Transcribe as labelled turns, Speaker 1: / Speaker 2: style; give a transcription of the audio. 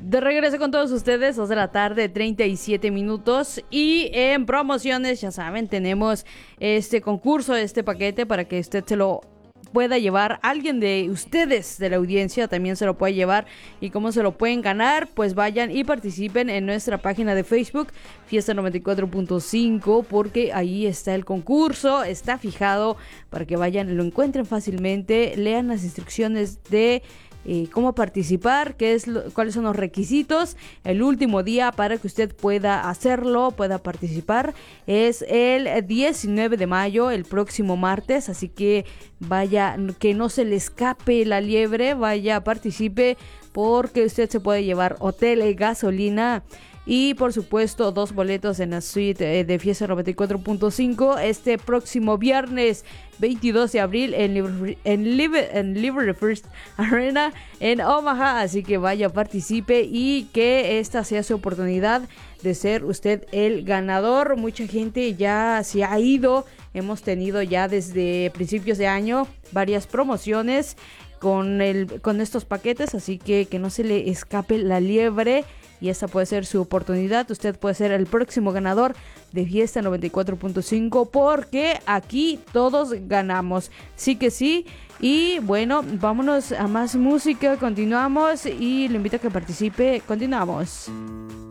Speaker 1: De regreso con todos ustedes, 2 de la tarde, 37 minutos. Y en promociones, ya saben, tenemos este concurso, este paquete para que usted se lo pueda llevar. Alguien de ustedes de la audiencia también se lo puede llevar. ¿Y cómo se lo pueden ganar? Pues vayan y participen en nuestra página de Facebook, Fiesta 94.5, porque ahí está el concurso, está fijado para que vayan, lo encuentren fácilmente, lean las instrucciones de cómo participar, cuáles son los requisitos. El último día para que usted pueda hacerlo, pueda participar, es el 19 de mayo, el próximo martes, así que vaya, que no se le escape la liebre, vaya, participe, porque usted se puede llevar hotel, gasolina y por supuesto 2 boletos en la suite de Fiesta 94.5 este próximo viernes 22 de abril en Liberty First Arena en Omaha. Así que vaya, participe y que esta sea su oportunidad de ser usted el ganador. Mucha gente ya se ha ido. Hemos tenido ya desde principios de año varias promociones con estos paquetes, así que no se le escape la liebre. Y esta puede ser su oportunidad. Usted puede ser el próximo ganador de Fiesta 94.5, porque aquí todos ganamos. Sí que sí. Y bueno, vámonos a más música. Continuamos y le invito a que participe. Continuamos.